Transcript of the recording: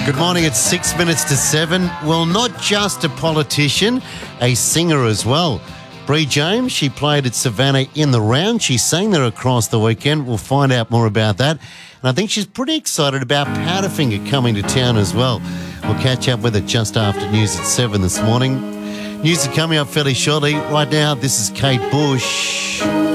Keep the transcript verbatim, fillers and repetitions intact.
Good morning, it's six minutes to seven. Well, not just a politician, a singer as well. Bree James, she played at Savannah in the round. She sang there across the weekend. We'll find out more about that. And I think she's pretty excited about Powderfinger coming to town as well. We'll catch up with her just after news at seven this morning. News is coming up fairly shortly. Right now, this is Kate Bush.